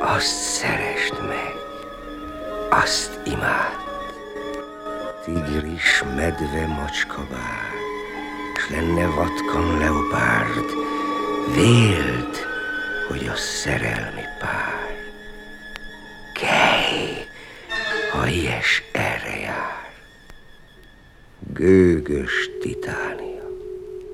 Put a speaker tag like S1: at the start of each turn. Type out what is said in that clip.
S1: azt szeresd meg, azt imád. Tigris, medve, macska, bár, s lenne vatkan leopárd, véld, hogy a szerelmi pár. Kelj, ha ilyes erre jár. Gőgös titán.